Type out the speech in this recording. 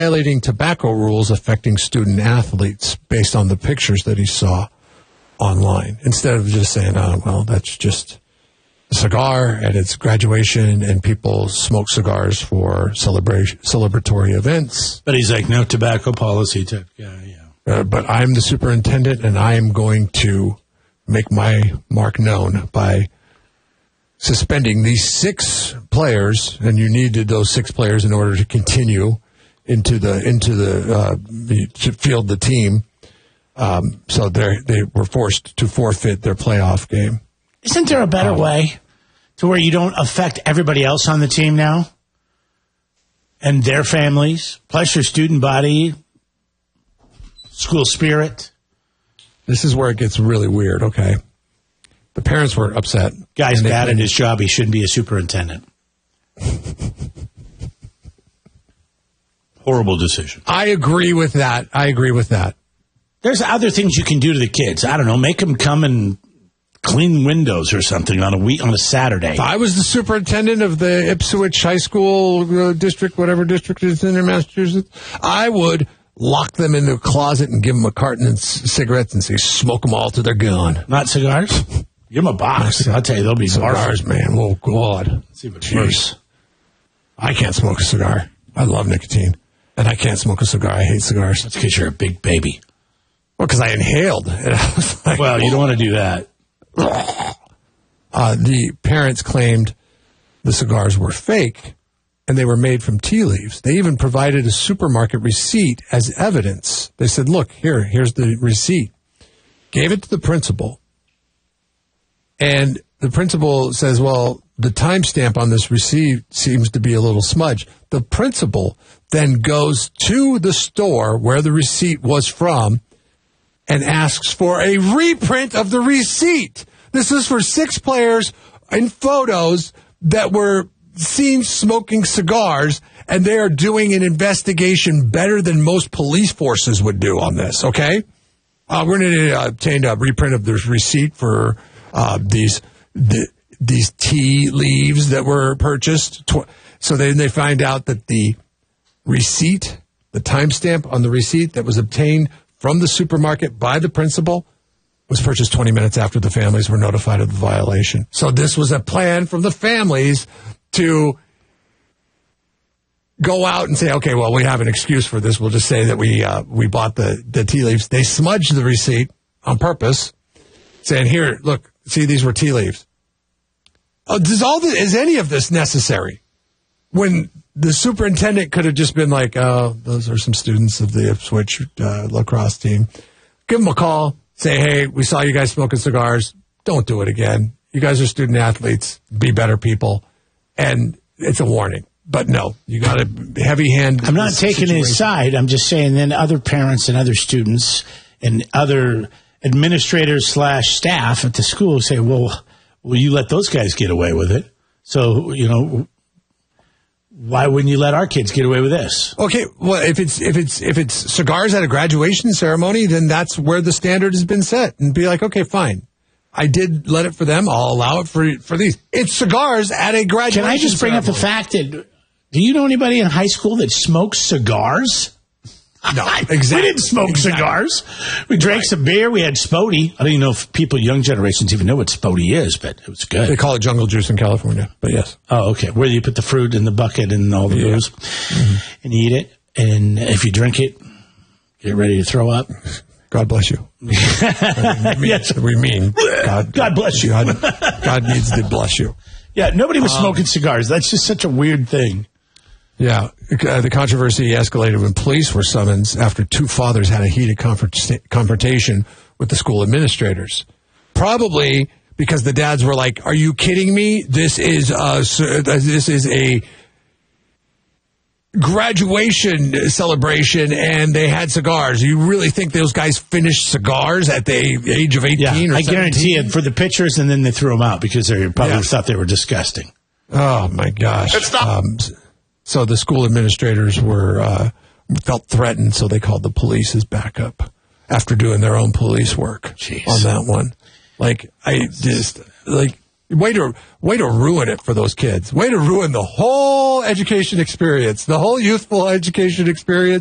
violating tobacco rules affecting student athletes based on the pictures that he saw online. Instead of just saying, oh, well, that's just a cigar and it's graduation and people smoke cigars for celebratory events. But he's like, no tobacco policy type guy, yeah. But I'm the superintendent and I am going to make my mark known by suspending these 6 players, and you needed those 6 players in order to continue into the to field the team. So they were forced to forfeit their playoff game. Isn't there a better way to where you don't affect everybody else on the team now and their families, plus your student body, school spirit? This is where it gets really weird, okay? The parents were upset. Guy's bad at his job. He shouldn't be a superintendent. Horrible decision. I agree with that. There's other things you can do to the kids. I don't know. Make them come and clean windows or something on a Saturday. If I was the superintendent of the Ipswich High School district, whatever district is in Massachusetts, I would lock them in the closet and give them a carton of cigarettes and say, smoke them all till they're gone. Not cigars? Give them a box. I'll tell you, they'll be cigars, man. Oh, God. It's even worse. I can't smoke a cigar. I love nicotine. And I can't smoke a cigar. I hate cigars. That's because you're a big baby. Well, because I inhaled. And I was like, well, you don't want to do that. The parents claimed the cigars were fake and they were made from tea leaves. They even provided a supermarket receipt as evidence. They said, look, here's the receipt. Gave it to the principal. And the principal says, well, the timestamp on this receipt seems to be a little smudged. The principal then goes to the store where the receipt was from and asks for a reprint of the receipt. This is for 6 players in photos that were seen smoking cigars, and they are doing an investigation better than most police forces would do on this, okay? We're going to obtain a reprint of this receipt for these tea leaves that were purchased. So then they find out that the receipt, the timestamp on the receipt that was obtained from the supermarket by the principal was purchased 20 minutes after the families were notified of the violation. So this was a plan from the families to go out and say, okay, well, we have an excuse for this. We'll just say that we bought the tea leaves. They smudged the receipt on purpose, saying, here, look, see, these were tea leaves. Is any of this necessary? When the superintendent could have just been like, oh, those are some students of the Ipswich lacrosse team. Give them a call. Say, hey, we saw you guys smoking cigars. Don't do it again. You guys are student athletes. Be better people. And it's a warning. But no, you got a heavy hand. I'm not taking his side. I'm just saying then other parents and other students and other administrators / staff at the school say, well, will you let those guys get away with it? So, why wouldn't you let our kids get away with this? Okay, well, if it's cigars at a graduation ceremony, then that's where the standard has been set. And be like, okay, fine. I did let it for them. I'll allow it for these. It's cigars at a graduation ceremony. Can I just bring up the fact that, do you know anybody in high school that smokes cigars? No, exactly. We didn't smoke cigars. We drank some beer. We had Spody. I don't even know if people, young generations, even know what Spody is, but it was good. They call it jungle juice in California, but yes. Oh, okay. Where you put the fruit in the bucket and all the booze, and you eat it. And if you drink it, get ready to throw up. God bless you. Yes. We mean God bless you. God needs to bless you. Yeah, nobody was smoking cigars. That's just such a weird thing. Yeah, the controversy escalated when police were summoned after 2 fathers had a heated confrontation with the school administrators. Probably because the dads were like, "Are you kidding me? This is a graduation celebration, and they had cigars. You really think those guys finished cigars at the age of 18 or 17? I guarantee it, for the pictures, and then they threw them out because they probably thought they were disgusting. Oh my gosh! So the school administrators felt threatened, so they called the police as backup after doing their own police work on that one. Way to ruin it for those kids. Way to ruin the whole education experience, the whole youthful education experience.